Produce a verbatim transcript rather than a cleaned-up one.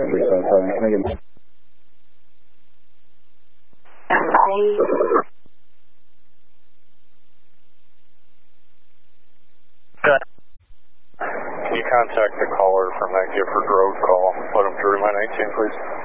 three seven seven. Can I get him? Good. Can you contact the caller from that Gifford Road call? Put him through line nineteen, please.